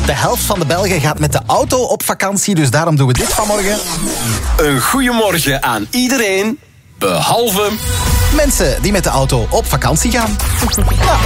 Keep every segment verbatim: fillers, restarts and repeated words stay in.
De helft van de Belgen gaat met de auto op vakantie, dus daarom doen we dit vanmorgen. Een goeiemorgen aan iedereen, behalve... mensen die met de auto op vakantie gaan. Ja.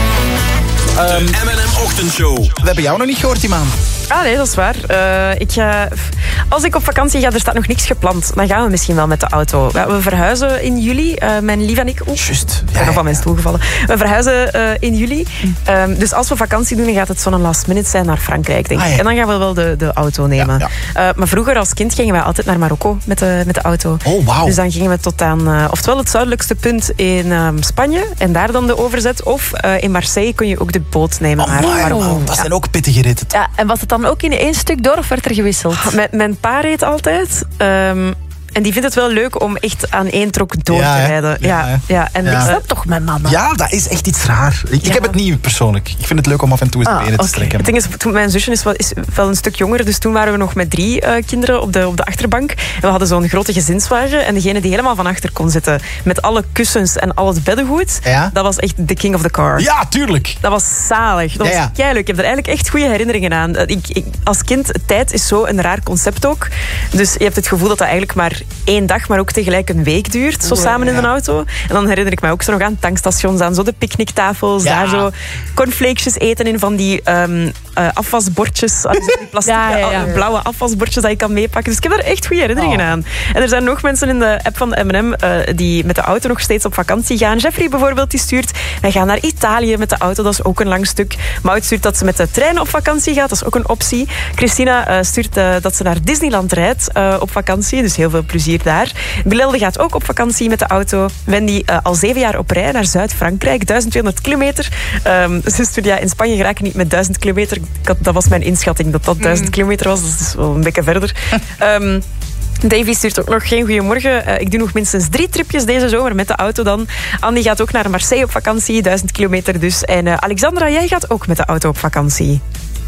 De M en M-ochtendshow. We hebben jou nog niet gehoord, die man. Ah nee, dat is waar. Uh, ik ga, als ik op vakantie ga, er staat nog niks gepland. Dan gaan we misschien wel met de auto. We verhuizen in juli, uh, mijn lief en ik. Oh, Juist. Ik ben nog van mijn stoel gevallen. We verhuizen uh, in juli. Um, dus als we vakantie doen, dan gaat het zo'n last minute zijn naar Frankrijk, denk ik. Ah, ja. En dan gaan we wel de, de auto nemen. Ja, ja. Uh, maar vroeger als kind gingen wij altijd naar Marokko met de, met de auto. Oh, wauw. Dus dan gingen we tot aan, uh, oftewel het zuidelijkste punt in um, Spanje en daar dan de overzet. Of uh, in Marseille kun je ook de boot nemen Oh, naar Marokko. oh, dat zijn ook pittige ritten. Ja, en was het dan ook in één stuk door of werd er gewisseld? Mijn, mijn pa reed altijd. Um, en die vindt het wel leuk om echt aan één trok door Ja, te hè? rijden. Ja, Ja, ja. En Ja. ik Is snap dat toch met mannen? Ja, dat is echt iets raar. Ik, ik Ja. heb het niet persoonlijk. Ik vind het leuk om af en toe eens de Ah, benen te oké. strekken. Het ding is, toen mijn zusje is wel, is wel een stuk jonger, dus toen waren we nog met drie uh, kinderen op de, op de achterbank. En we hadden zo'n grote gezinswagen. En degene die helemaal van achter kon zitten, met alle kussens en al het beddengoed, Ja? dat was echt de king of the car. Ja, tuurlijk. Dat was zalig. Dat Ja, was ja. keileuk. Ik heb er eigenlijk echt goede herinneringen aan. Ik, ik, als kind, tijd is zo een raar concept ook. Dus je hebt het gevoel dat dat eigenlijk maar één dag, maar ook tegelijk een week duurt. Zo samen in ja. een auto. En dan herinner ik mij ook zo nog aan tankstations, aan zo de picknicktafels. Ja. Daar zo cornflakesjes eten in van die um, uh, afwasbordjes. Die plastic, Ja, ja, ja. blauwe afwasbordjes dat je kan meepakken. Dus ik heb daar echt goede herinneringen Oh. aan. En er zijn nog mensen in de app van de M en M uh, die met de auto nog steeds op vakantie gaan. Jeffrey bijvoorbeeld, die stuurt, wij gaan naar Italië met de auto. Dat is ook een lang stuk. Maud stuurt dat ze met de trein op vakantie gaat. Dat is ook een optie. Christina uh, stuurt uh, dat ze naar Disneyland rijdt uh, op vakantie. Dus heel veel plezier daar. Bilelde gaat ook op vakantie met de auto. Wendy uh, al zeven jaar op rij naar Zuid-Frankrijk. duizend tweehonderd kilometer. Um, ze stuurt, ja, in Spanje geraken niet met duizend kilometer. Ik had, dat was mijn inschatting, dat dat duizend kilometer was. Dat is wel een beetje verder. Um, Davy stuurt ook nog geen goeiemorgen. Uh, ik doe nog minstens drie tripjes deze zomer met de auto dan. Andy gaat ook naar Marseille op vakantie, duizend kilometer dus. En uh, Alexandra, jij gaat ook met de auto op vakantie.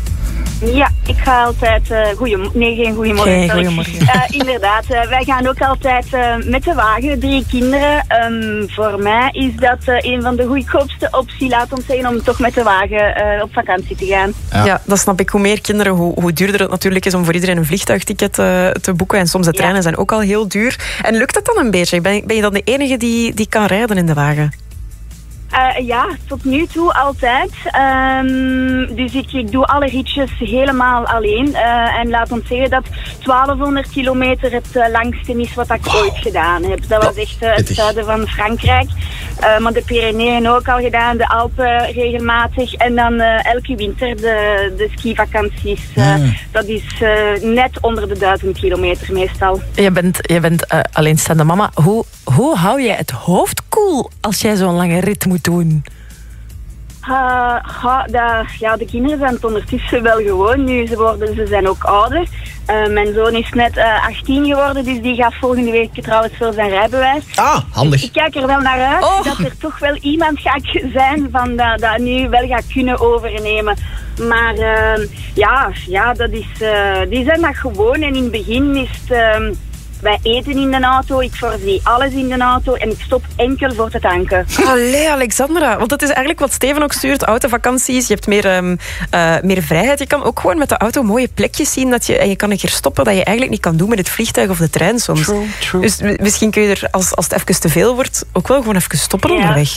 Ja, ik ga altijd... Uh, goeie, nee, geen goeiemorgen. Geen sorry. goeiemorgen. Uh, inderdaad, uh, wij gaan ook altijd uh, met de wagen, drie kinderen. Um, voor mij is dat uh, een van de goedkoopste opties, laat ons zeggen, om toch met de wagen uh, op vakantie te gaan. Ja. Ja, dat snap ik. Hoe meer kinderen, hoe, hoe duurder het natuurlijk is om voor iedereen een vliegtuigticket uh, te boeken. En soms de treinen Ja. zijn ook al heel duur. En lukt dat dan een beetje? Ben, ben je dan de enige die, die kan rijden in de wagen? Uh, ja, tot nu toe altijd. Um, dus ik, ik doe alle ritjes helemaal alleen. Uh, en laat ons zeggen dat twaalfhonderd kilometer het uh, langste is wat ik ooit gedaan heb. Dat was echt uh, het pittig. zuiden van Frankrijk. Uh, maar de Pyreneeën ook al gedaan, de Alpen regelmatig. En dan uh, elke winter de, de skivakanties. Uh, Hmm. Dat is uh, net onder de duizend kilometer meestal. Je bent, je bent uh, alleenstaande mama. Hoe, hoe hou jij het hoofd koel als jij zo'n lange rit moet doen? Uh, ja, de, ja, de kinderen zijn het ondertussen wel gewoon. Nu, ze, worden, ze zijn ook ouder. Uh, mijn zoon is net uh, achttien geworden, dus die gaat volgende week trouwens voor zijn rijbewijs. Ah, handig. Ik kijk er wel naar uit Oh. dat er toch wel iemand gaat zijn van dat, dat nu wel gaat kunnen overnemen. Maar uh, ja, ja dat is, uh, die zijn dat gewoon. En in het begin is het... Uh, wij eten in de auto, ik voorzie alles in de auto en ik stop enkel voor te tanken. Allee, Alexandra. Want dat is eigenlijk wat Steven ook stuurt. Autovakanties, je hebt meer, um, uh, meer vrijheid. Je kan ook gewoon met de auto mooie plekjes zien. Dat je, en je kan een keer stoppen dat je eigenlijk niet kan doen met het vliegtuig of de trein soms. True, true. Dus m- misschien kun je er, als, als het even te veel wordt, ook wel gewoon even stoppen Ja. onderweg.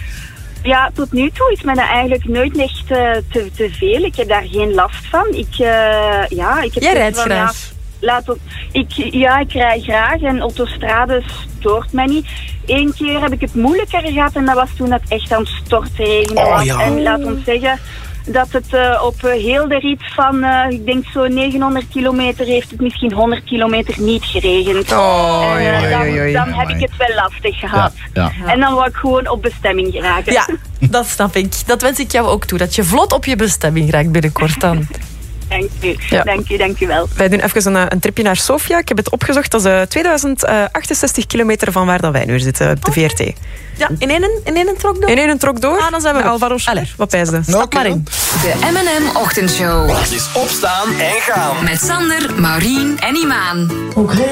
Ja, tot nu toe is me dat eigenlijk nooit echt uh, te, te veel. Ik heb daar geen last van. Ik, uh, ja, ik heb Jij zoiets rijdt van, graag. Ja, laat op, ik, ja, ik rijd graag en autostrade stoort mij niet. Eén keer heb ik het moeilijker gehad en dat was toen het echt aan het stortregenen Oh, was. ja. En laat ons zeggen dat het uh, op uh, heel de rit van, uh, ik denk zo'n negenhonderd kilometer, heeft het misschien honderd kilometer niet geregend. Oh, en, uh, oei, dan, oei, oei. dan heb ik het wel lastig gehad. Ja, En dan wou ik gewoon op bestemming geraken. Ja, dat snap ik. Dat wens ik jou ook toe. Dat je vlot op je bestemming raakt binnenkort dan. Dank u, Ja. dank u, dank u wel. Wij doen even een, een tripje naar Sofia. Ik heb het opgezocht. Dat is uh, tweeduizend achtenzestig kilometer van waar dat wij nu zitten, op de V R T. Ja, in één, in één trok door? In één trok door. Ah, dan zijn we Met weg. Alvaro Soler. Allee. Wat pijsde? Nou, Stap maar oké in. De M en M-ochtendshow. Het is opstaan en gaan. Met Sander, Maureen en Imaan.